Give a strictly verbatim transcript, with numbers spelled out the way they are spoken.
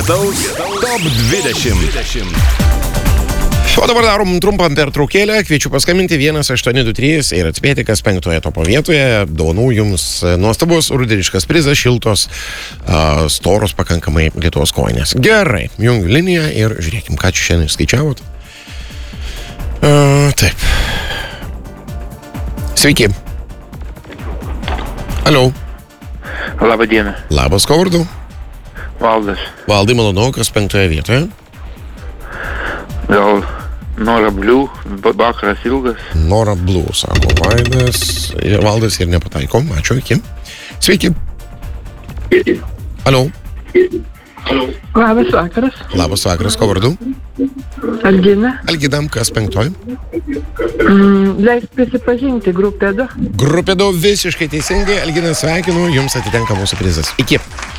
Lietaus top dvidešimt. O dabar darom trumpą pertraukėlę, kviečiu paskambinti vienas aštuoni du trys ir atspėti, kas penktoje topo vietoje. Dovanų jums nuostabus rudeniškas prizas, šiltos, uh, storos pakankamai Lietuvos kojinės. Gerai, jungiu liniją ir žiūrėkim, ką čia šiandien skaičiavot. Uh, taip. Sveiki. Alio. Labą dieną. Labas, ko vardu? Valdas. Valdai, malonu, kas penktoje vietoje? Gal Nora Blue, vakaras ilgas. Nora Blue, sako Vaidas ir Valdas ir nepataiko. Ačiū, iki. Sveiki. Alio. Labas vakaras. Labas vakaras, ko vardu? Algina. Alginam, kas penktoji? Mm, leis prisipažinti, grupė du. Grupė du, visiškai teisingai. Algina, sveikinu, jums atitenka mūsų prizas. Iki.